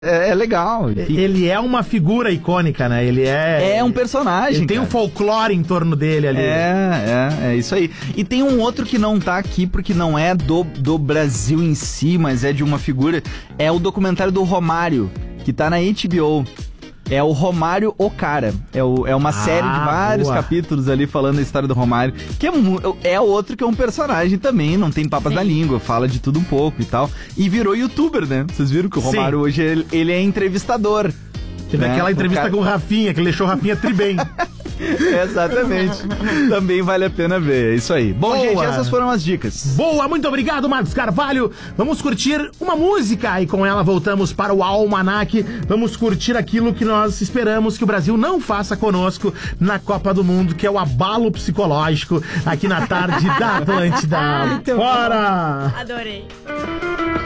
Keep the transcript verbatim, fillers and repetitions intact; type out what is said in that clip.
É, é legal. Enfim. Ele é uma figura icônica, né? Ele é... É um personagem, Ele tem cara. um folclore em torno dele ali. É, é, é isso aí. E tem um outro que não tá aqui porque não é do, do Brasil em si, mas é de uma figura. É o documentário do Romário, que tá na H B O. É o Romário o Cara. É, o, é uma Ah, série de vários boa. capítulos ali falando a história do Romário. Que é, mu- é outro que é um personagem também, não tem papas Sim. na língua, fala de tudo um pouco e tal. E virou youtuber, né? Vocês viram que o Sim. Romário hoje, ele, ele é entrevistador. Teve né? aquela entrevista O cara- com o Rafinha, que ele deixou o Rafinha tri bem. Exatamente. Também vale a pena ver, é isso aí. Bom, Boa. gente, essas foram as dicas. Boa, muito obrigado, Marcos Carvalho. Vamos curtir uma música e com ela voltamos para o Almanac. Vamos curtir aquilo que nós esperamos que o Brasil não faça conosco na Copa do Mundo, que é o abalo psicológico aqui na tarde da Atlântida. Muito bom. Bora! Adorei.